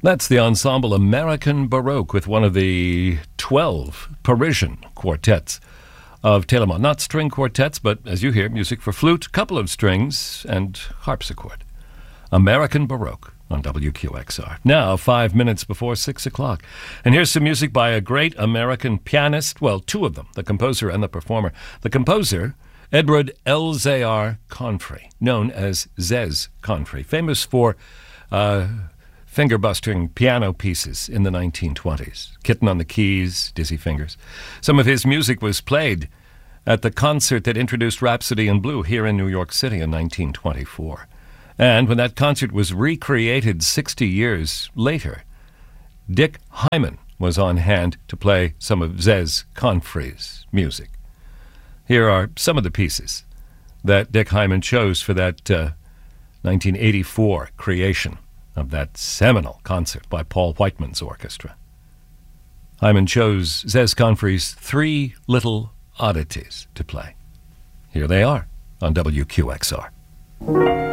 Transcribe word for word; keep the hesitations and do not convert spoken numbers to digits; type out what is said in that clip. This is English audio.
That's the ensemble American Baroque with one of the twelve Parisian quartets of Telemann. Not string quartets, but as you hear, music for flute, couple of strings, and harpsichord. American Baroque on W Q X R. Now, five minutes before six o'clock. And here's some music by a great American pianist. Well, two of them, the composer and the performer. The composer, Edward Elzéar Confrey, known as Zez Confrey, famous for uh, finger-busting piano pieces in the nineteen twenties. Kitten on the Keys, Dizzy Fingers. Some of his music was played at the concert that introduced Rhapsody in Blue here in New York City in nineteen twenty-four. And when that concert was recreated sixty years later, Dick Hyman was on hand to play some of Zez Confrey's music. Here are some of the pieces that Dick Hyman chose for that uh, nineteen eighty-four creation of that seminal concert by Paul Whiteman's orchestra. Hyman chose Zez Confrey's Three Little Oddities to play. Here they are on W Q X R.